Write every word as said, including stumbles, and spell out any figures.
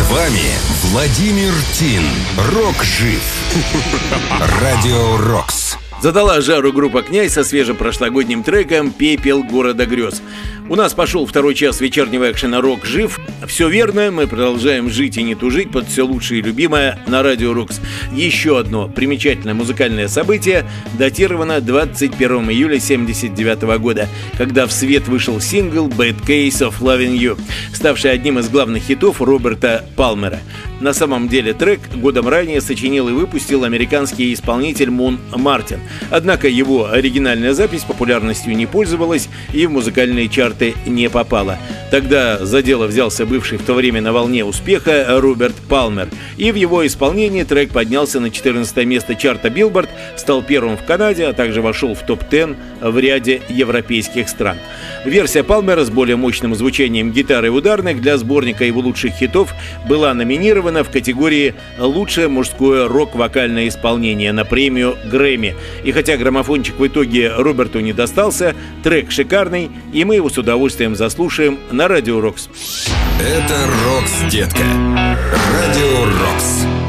вами Владимир Тин. Рок жив. Радио Рокс. Задала жару группа «Князь» со свежим прошлогодним треком «Пепел города грез». У нас пошел второй час вечернего экшена «Рок жив». Все верно, мы продолжаем жить и не тужить под все лучшее и любимое на Радио Рокс. Еще одно примечательное музыкальное событие датировано двадцать первого июля семьдесят девятого года, когда в свет вышел сингл «Bad Case of Loving You», ставший одним из главных хитов Роберта Палмера. На самом деле трек годом ранее сочинил и выпустил американский исполнитель Мун Мартин. Однако его оригинальная запись популярностью не пользовалась и в музыкальные чарты не попала. Тогда за дело взялся бывший в то время на волне успеха Роберт Палмер. И в его исполнении трек поднялся на четырнадцатое место чарта Billboard, стал первым в Канаде, а также вошел в топ десять в ряде европейских стран. Версия Палмера с более мощным звучанием гитары и ударных для сборника его лучших хитов была номинирована в категории «Лучшее мужское рок-вокальное исполнение» на премию Грэмми. И хотя граммофончик в итоге Роберту не достался, трек шикарный, и мы его с удовольствием заслушаем на Радио Рокс. Это Рокс, детка. Радио Рокс.